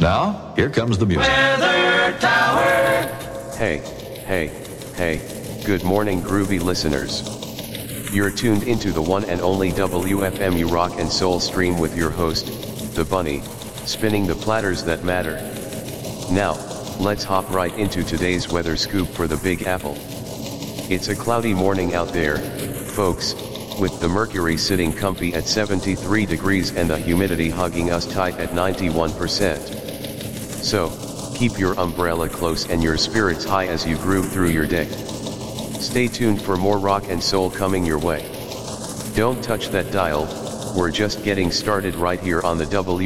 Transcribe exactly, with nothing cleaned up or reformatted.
Now, here comes the music. Weather Tower. Hey, hey, hey, good morning groovy listeners. You're tuned into the one and only W F M U Rock and Soul stream with your host, The Bunny, spinning the platters that matter. Now, let's hop right into today's weather scoop for the Big Apple. It's a cloudy morning out there, folks, with the mercury sitting comfy at seventy-three degrees and the humidity hugging us tight at ninety-one percent. So, keep your umbrella close and your spirits high as you groove through your day. Stay tuned for more rock and soul coming your way. Don't touch that dial, we're just getting started right here on the W